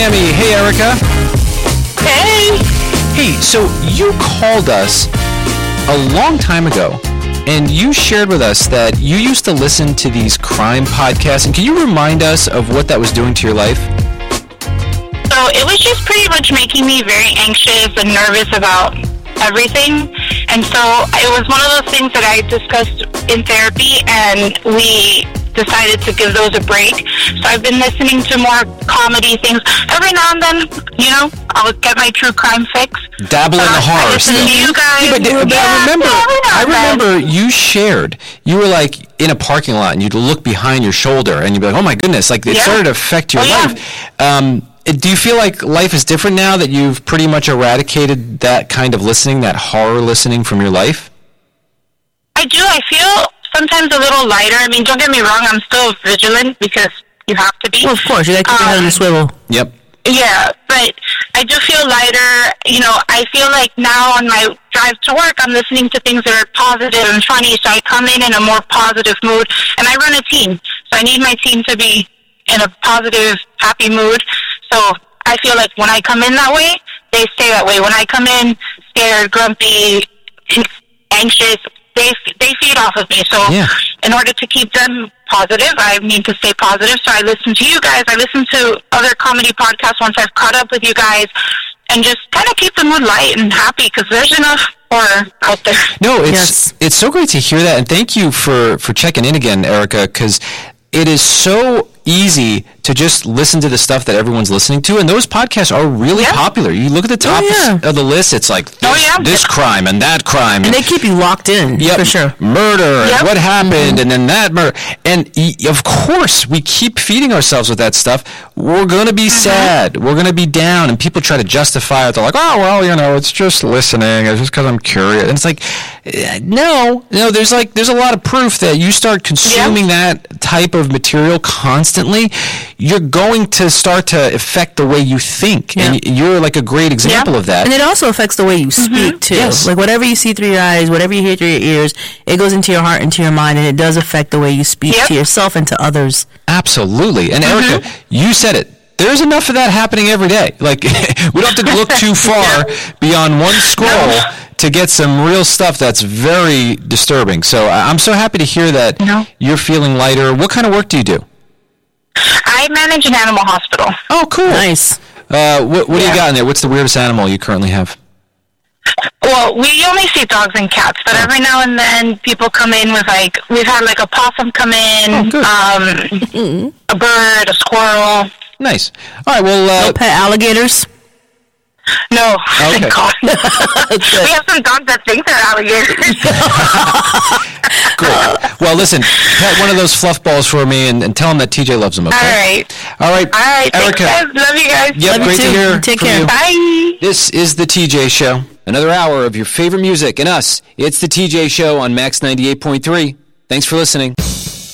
Miami. Hey, Erica. Hey. Hey, so you called us a long time ago, and you shared with us that you used to listen to these crime podcasts. And can you remind us of what that was doing to your life? So it was just pretty much making me very anxious and nervous about everything. And so it was one of those things that I discussed in therapy, and we decided to give those a break. So I've been listening to more comedy things. Every now and then, I'll get my true crime fix. Dabble in the horror still. You guys. I remember you shared, you were like in a parking lot and you'd look behind your shoulder and you'd be like, oh my goodness, like it started to affect your life. Do you feel like life is different now that you've pretty much eradicated that kind of listening, that horror listening from your life? I do. I feel sometimes a little lighter. I mean, don't get me wrong, I'm still vigilant because you have to be. Well, of course, you got to keep your head on the swivel. Yep. Yeah, but I do feel lighter. I feel like now on my drive to work, I'm listening to things that are positive and funny, so I come in a more positive mood. And I run a team, so I need my team to be in a positive, happy mood. So I feel like when I come in that way, they stay that way. When I come in scared, grumpy, anxious, they feed off of me. So in order to keep them positive, I need to stay positive. So I listen to you guys. I listen to other comedy podcasts once I've caught up with you guys, and just kind of keep the mood light and happy because there's enough horror out there. No, it's so great to hear that, and thank you for checking in again, Erica, because it is so easy to just listen to the stuff that everyone's listening to, and those podcasts are really popular. You look at the top of the list, it's like this crime and that crime. And they keep you locked in, for sure. Murder, and what happened, and then that murder. And of course, we keep feeding ourselves with that stuff. We're going to be sad. We're going to be down, and people try to justify it. They're like, oh, well, it's just listening. It's just because I'm curious. And it's like, no, there's a lot of proof that you start consuming that type of material constantly, you're going to start to affect the way you think. And you're like a great example of that. And it also affects the way you speak, too. Yes. Like whatever you see through your eyes, whatever you hear through your ears, it goes into your heart, into your mind, and it does affect the way you speak to yourself and to others. Absolutely. And Erica, you said it. There's enough of that happening every day. Like, we don't have to look too far beyond one scroll to get some real stuff that's very disturbing. So I'm so happy to hear that you're feeling lighter. What kind of work do you do? I manage an animal hospital. Oh, cool. Nice. What do you got in there? What's the weirdest animal you currently have? Well, we only see dogs and cats, but every now and then people come in with, we've had a possum come in, a bird, a squirrel. Nice. All right, well... no pet alligators? No, thank God. We have some dogs that think they're alligators. Great. Well, listen, pet one of those fluff balls for me and tell them that TJ loves them, okay? All right. Erica. Thanks, guys. Love you guys. Yep, love great you to hear. Take from care. You. Bye. This is the TJ Show. Another hour of your favorite music and us. It's the TJ Show on Max 98.3. Thanks for listening.